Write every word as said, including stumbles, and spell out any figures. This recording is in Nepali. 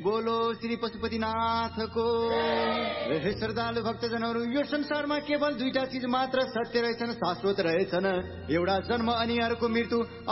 बोलो श्री पशुपतिनाथको। हे श्रद्धालु भक्तजनहरू, यो संसारमा केवल दुईटा चीज मात्र सत्य रहेछन्, शाश्वत रहेछन्। एउटा जन्म अनि अर्को मृत्यु।